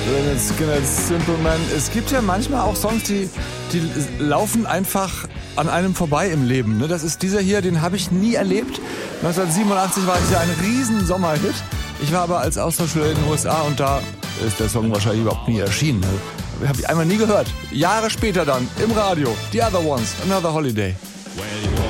Skinner Simple Man. Es gibt ja manchmal auch Songs, die laufen einfach an einem vorbei im Leben. Ne? Das ist dieser hier, den habe ich nie erlebt. 1987 war es ja ein riesen Sommerhit. Ich war aber als Austauschschüler in den USA und da ist der Song wahrscheinlich überhaupt nie erschienen. Habe ich einmal nie gehört. Jahre später dann im Radio. The Other Ones, Another Holiday. Well,